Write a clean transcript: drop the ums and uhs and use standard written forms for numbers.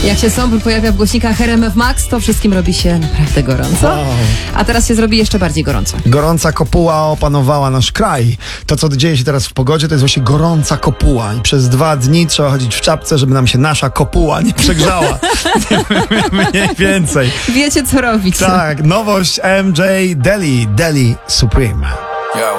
Jak się Sombr pojawia w głośnikach RMF Max, to wszystkim robi się naprawdę gorąco. Wow. A teraz się zrobi jeszcze bardziej gorąco. Gorąca kopuła opanowała nasz kraj. To, co dzieje się teraz w pogodzie, to jest właśnie gorąca kopuła. I przez 2 dni trzeba chodzić w czapce, żeby nam się nasza kopuła nie przegrzała. Mniej więcej. Wiecie, co robić. Tak, nowość MJ Deli Supreme.